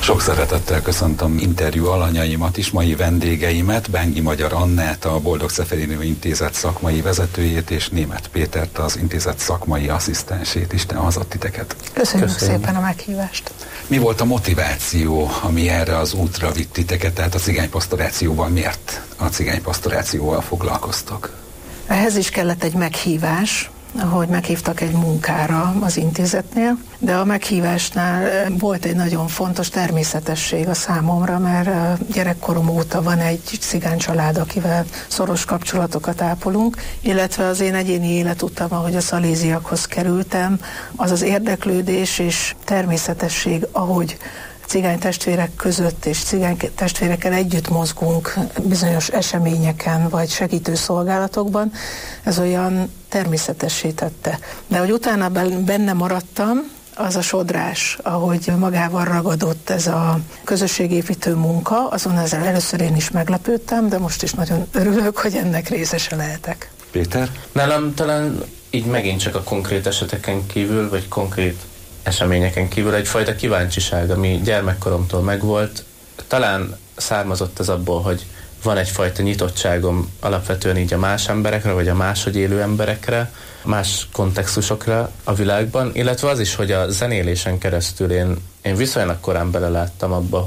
Sok szeretettel köszöntöm interjú alanyaimat is, mai vendégeimet, Bengi Magyar Annát, a Boldog Szeferino Intézet szakmai vezetőjét, és Németh Pétert, az intézet szakmai asszisztensét. Isten hozott titeket. Köszönjük szépen a meghívást. Mi volt a motiváció, ami erre az útra vitt titeket, tehát a cigánypastorációval? Miért a cigánypastorációval foglalkoztok? Ehhez is kellett egy meghívás, ahogy meghívtak egy munkára az intézetnél, de a meghívásnál volt egy nagyon fontos természetesség a számomra, mert gyerekkorom óta van egy cigány család, akivel szoros kapcsolatokat ápolunk, illetve az én egyéni életutam, ahogy a szaléziakhoz kerültem, az az érdeklődés és természetesség, ahogy cigány testvérek között és cigány testvérekkel együtt mozgunk bizonyos eseményeken vagy segítő szolgálatokban, ez olyan természetessé tette. De hogy utána benne maradtam, az a sodrás, ahogy magával ragadott ez a közösségépítő munka, azon ezzel először én is meglepődtem, de most is nagyon örülök, hogy ennek részese lehetek. Péter? Nálam talán így megint csak a konkrét eseteken kívül, vagy konkrét eseményeken kívül egyfajta kíváncsiság, ami gyermekkoromtól megvolt. Talán származott ez abból, hogy van egyfajta nyitottságom alapvetően így a más emberekre, vagy a máshogy élő emberekre, más kontextusokra a világban, illetve az is, hogy a zenélésen keresztül én viszonylag korán beleláttam abba,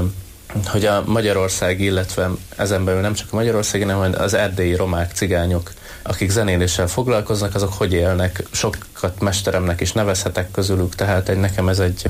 hogy a magyarországi, illetve ezen belül nem csak a magyarországi, hanem az erdélyi romák, cigányok, akik zenéléssel foglalkoznak, azok hogy élnek. Sokat mesteremnek is nevezhetek közülük, tehát nekem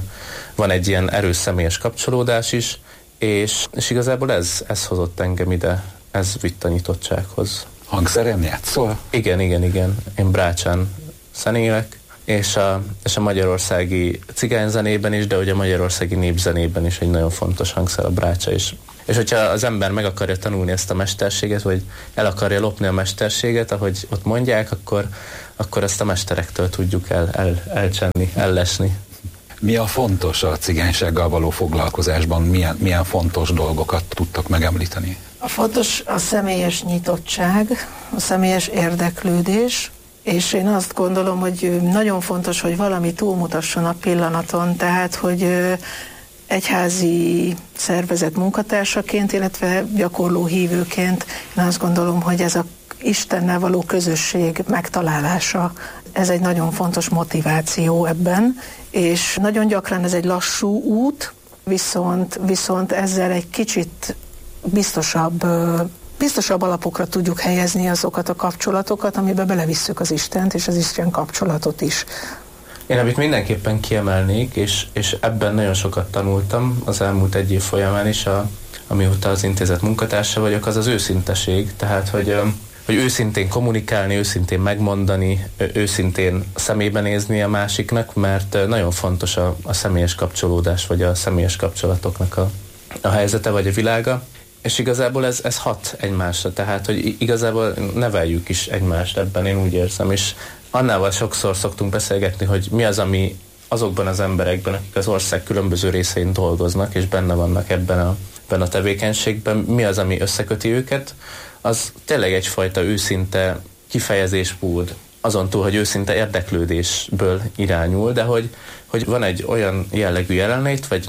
van egy ilyen erős személyes kapcsolódás is, és igazából ez hozott engem ide, ez vitt a nyitottsághoz. Hangszeren játszol? Igen. Én brácsán zenélek, és a magyarországi cigányzenében is, de ugye a magyarországi népzenében is egy nagyon fontos hangszer a brácsa is. És hogyha az ember meg akarja tanulni ezt a mesterséget, vagy el akarja lopni a mesterséget, ahogy ott mondják, akkor ezt a mesterektől tudjuk elcsenni, ellesni. Mi a fontos a cigánysággal való foglalkozásban? Milyen fontos dolgokat tudtak megemlíteni? A fontos a személyes nyitottság, a személyes érdeklődés, és én azt gondolom, hogy nagyon fontos, hogy valami túlmutasson a pillanaton, tehát, hogy egyházi szervezet munkatársaként, illetve gyakorló hívőként én azt gondolom, hogy ez az Istennel való közösség megtalálása, ez egy nagyon fontos motiváció ebben, és nagyon gyakran ez egy lassú út, viszont ezzel egy kicsit biztosabb alapokra tudjuk helyezni azokat a kapcsolatokat, amiben belevisszük az Istent és az Isten kapcsolatot is. Én amit mindenképpen kiemelnék, és ebben nagyon sokat tanultam az elmúlt egy év folyamán is, amióta az intézet munkatársa vagyok, az őszinteség, tehát hogy őszintén kommunikálni, őszintén megmondani, őszintén szemébe nézni a másiknak, mert nagyon fontos a személyes kapcsolódás, vagy a személyes kapcsolatoknak a helyzete, vagy a világa. És igazából ez hat egymásra, tehát hogy igazából neveljük is egymást, ebben én úgy érzem, és annával sokszor szoktunk beszélgetni, hogy mi az, ami azokban az emberekben, akik az ország különböző részein dolgoznak, és benne vannak ebben a tevékenységben, mi az, ami összeköti őket, az tényleg egyfajta őszinte kifejezésmód, azon túl, hogy őszinte érdeklődésből irányul, de hogy van egy olyan jellegű jelenlét, vagy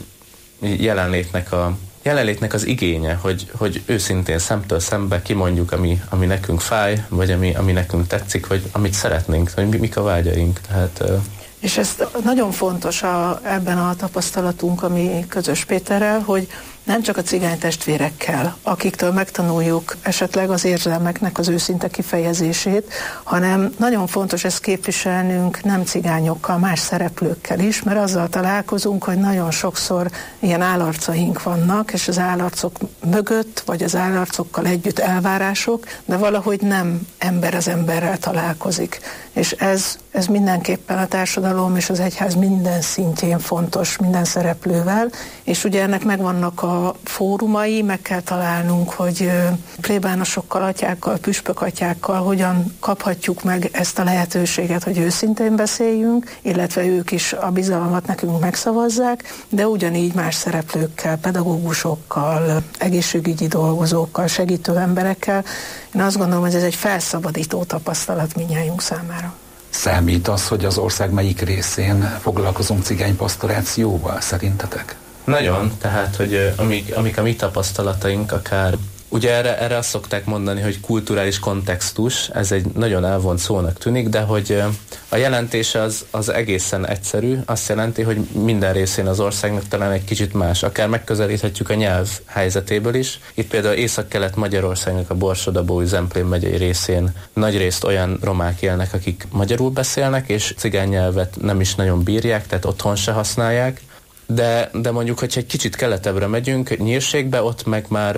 jelenlétnek az igénye, hogy őszintén szemtől szembe kimondjuk, ami nekünk fáj, vagy ami nekünk tetszik, vagy amit szeretnénk, vagy mik a vágyaink. Tehát, és ez nagyon fontos ebben a tapasztalatunk, ami közös Péterrel, hogy nem csak a cigány testvérekkel, akiktől megtanuljuk esetleg az érzelmeknek az őszinte kifejezését, hanem nagyon fontos ezt képviselnünk nem cigányokkal, más szereplőkkel is, mert azzal találkozunk, hogy nagyon sokszor ilyen állarcaink vannak, és az állarcok mögött, vagy az állarcokkal együtt elvárások, de valahogy nem ember az emberrel találkozik. És ez mindenképpen a társadalom és az egyház minden szintjén fontos, minden szereplővel, és ugye ennek megvannak a fórumai, meg kell találnunk, hogy plébánosokkal, atyákkal, püspökatyákkal hogyan kaphatjuk meg ezt a lehetőséget, hogy őszintén beszéljünk, illetve ők is a bizalmat nekünk megszavazzák, de ugyanígy más szereplőkkel, pedagógusokkal, egészségügyi dolgozókkal, segítő emberekkel. Én azt gondolom, hogy ez egy felszabadító tapasztalat mindnyájunk számára. Számít az, hogy az ország melyik részén foglalkozunk cigánypastorációval, szerintetek? Nagyon, tehát, hogy amik a mi tapasztalataink akár, ugye erre azt szokták mondani, hogy kulturális kontextus, ez egy nagyon elvont szónak tűnik, de hogy a jelentése az egészen egyszerű, azt jelenti, hogy minden részén az országnak talán egy kicsit más, akár megközelíthetjük a nyelv helyzetéből is. Itt például Észak-Kelet Magyarországnak a Borsod-Abaúj-Zemplén megyei részén nagyrészt olyan romák élnek, akik magyarul beszélnek, és cigány nyelvet nem is nagyon bírják, tehát otthon se használják. De mondjuk, hogyha egy kicsit keletebbre megyünk, Nyírségbe, ott meg már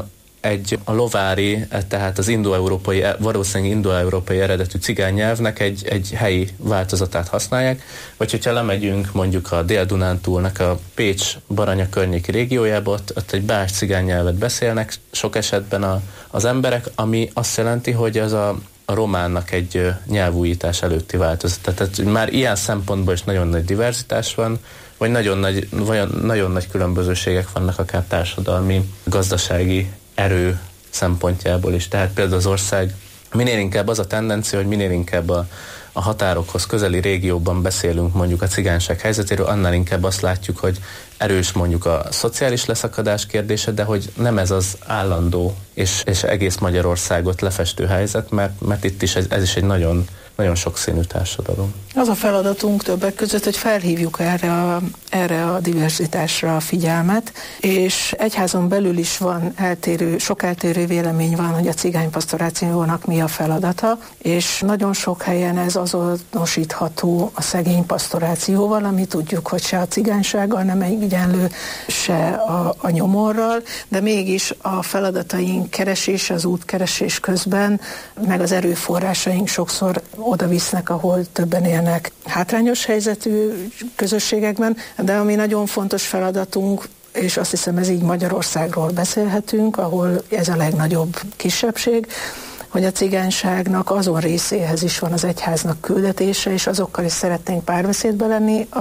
a lovári, tehát az valószínűleg indo-európai eredetű cigány nyelvnek egy helyi változatát használják, vagy hogyha lemegyünk mondjuk a Dél-Dunántúlnak a Pécs-Baranya környéki régiójába, ott egy bács cigány nyelvet beszélnek sok esetben az emberek, ami azt jelenti, hogy az a románnak egy nyelvújítás előtti változat. Tehát már ilyen szempontból is nagyon nagy diverzitás van, vagy nagyon nagy különbözőségek vannak akár társadalmi, gazdasági erő szempontjából is. Tehát például az ország minél inkább az a tendencia, hogy minél inkább a határokhoz közeli régióban beszélünk mondjuk a cigányság helyzetéről, annál inkább azt látjuk, hogy erős mondjuk a szociális leszakadás kérdése, de hogy nem ez az állandó és egész Magyarországot lefestő helyzet, mert itt is ez is egy nagyon sokszínű társadalom. Az a feladatunk többek között, hogy felhívjuk erre a diverzitásra a figyelmet, és egyházon belül is van sok eltérő vélemény van, hogy a cigánypastorációnak mi a feladata, és nagyon sok helyen ez azonosítható a szegény pastorációval, ami tudjuk, hogy se a cigánysággal nem egyenlő, se a nyomorral, de mégis a feladataink keresése, az útkeresés közben, meg az erőforrásaink sokszor oda visznek, ahol többen élnek hátrányos helyzetű közösségekben, de ami nagyon fontos feladatunk, és azt hiszem ez így Magyarországról beszélhetünk, ahol ez a legnagyobb kisebbség, hogy a cigányságnak azon részéhez is van az egyháznak küldetése, és azokkal is szeretnénk párbeszédbe lenni,